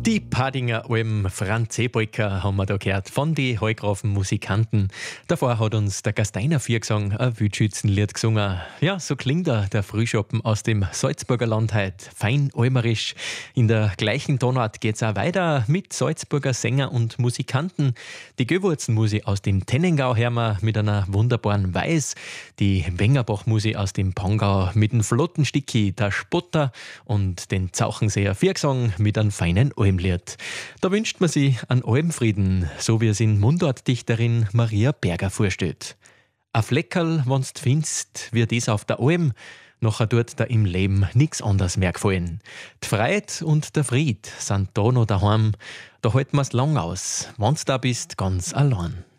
Die Padinger Alm Franz Seebrücker haben wir da gehört von den Heugrafen Musikanten. Davor hat uns der Gasteiner Viergesang ein Wildschützenlied gesungen. Ja, so klingt der Frühschoppen aus dem Salzburger Land heute. Fein almerisch. In der gleichen Tonart geht's auch weiter mit Salzburger Sänger und Musikanten. Die Gewürzenmusi aus dem Tennengau hören wir mit einer wunderbaren Weiß. Die Wengerbach-Musi aus dem Pongau mit dem Flottensticki, der Spotter und den Zauchenseer Viergesang mit einem feinen Almlied. Da wünscht man sich einen Almfrieden, so wie es in Mundartdichterin Maria Berger vorstellt. A Fleckerl, wenn's findst, wie das auf der Alm, nachher tut da im Leben nix anders mehr gefallen. Die Freit und der Fried sind da noch daheim, da halten wir's lang aus, wenn's da bist, ganz allein.